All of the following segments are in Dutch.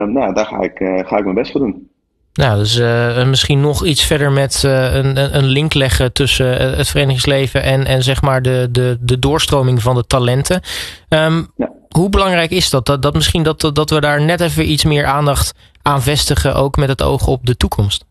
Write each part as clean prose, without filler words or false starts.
Daar ga ik mijn best voor doen. Nou, dus misschien nog iets verder met een link leggen tussen het verenigingsleven en zeg maar de doorstroming van de talenten. Hoe belangrijk is dat? Dat misschien dat we daar net even iets meer aandacht aan vestigen, ook met het oog op de toekomst?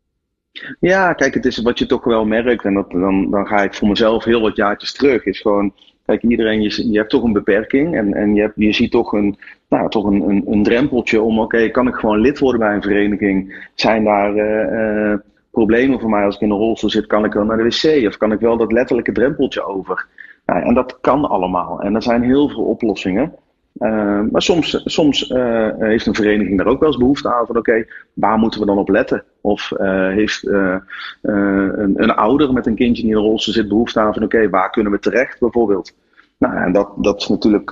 Ja, kijk, het is wat je toch wel merkt, en dan ga ik voor mezelf heel wat jaartjes terug, is gewoon, kijk, iedereen, je hebt toch een beperking en je ziet toch een drempeltje om, oké, kan ik gewoon lid worden bij een vereniging? Zijn daar problemen voor mij als ik in een rolstoel zit? Kan ik wel naar de wc of kan ik wel dat letterlijke drempeltje over? Nou, en dat kan allemaal en er zijn heel veel oplossingen. Maar soms heeft een vereniging daar ook wel eens behoefte aan van oké, waar moeten we dan op letten? Of heeft een ouder met een kindje die in een rolstoel zit behoefte aan van oké, waar kunnen we terecht bijvoorbeeld? Nou, en dat is natuurlijk,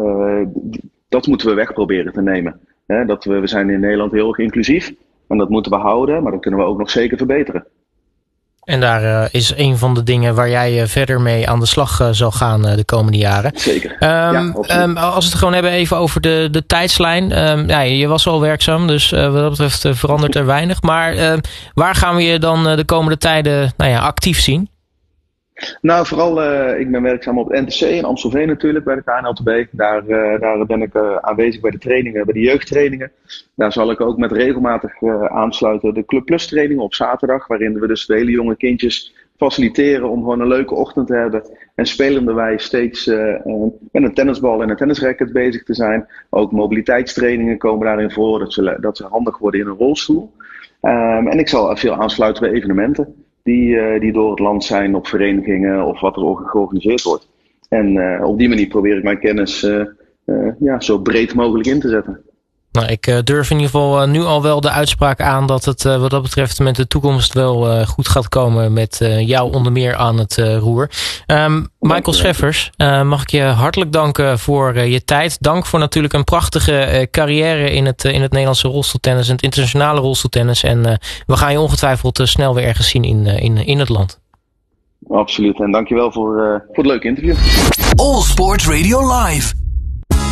dat moeten we weg proberen te nemen. We zijn in Nederland heel erg inclusief en dat moeten we houden, maar dat kunnen we ook nog zeker verbeteren. En daar is een van de dingen waar jij verder mee aan de slag zal gaan de komende jaren. Zeker. Als we het gewoon hebben even over de tijdslijn. Je was al werkzaam, dus wat dat betreft verandert er weinig. Maar waar gaan we je dan de komende tijden actief zien? Nou, vooral, ik ben werkzaam op het NTC in Amstelveen natuurlijk, bij de KNLTB. Daar ben ik aanwezig bij de trainingen, bij de jeugdtrainingen. Daar zal ik ook met regelmatig aansluiten de Club Plus trainingen op zaterdag, waarin we dus de hele jonge kindjes faciliteren om gewoon een leuke ochtend te hebben. En spelenderwijs steeds met een tennisbal en een tennisracket bezig te zijn. Ook mobiliteitstrainingen komen daarin voor, dat ze handig worden in een rolstoel. En ik zal veel aansluiten bij evenementen die door het land zijn op verenigingen of wat er georganiseerd wordt. En op die manier probeer ik mijn kennis zo breed mogelijk in te zetten. Nou, ik durf in ieder geval nu al wel de uitspraak aan dat het wat dat betreft met de toekomst wel goed gaat komen met jou onder meer aan het roer. Michael Scheffers, mag ik je hartelijk danken voor je tijd. Dank voor natuurlijk een prachtige carrière in het Nederlandse rolstoeltennis en het internationale rolstoeltennis. En we gaan je ongetwijfeld snel weer ergens zien in het land. Absoluut. En dankjewel voor het leuke interview. All Sports Radio Live.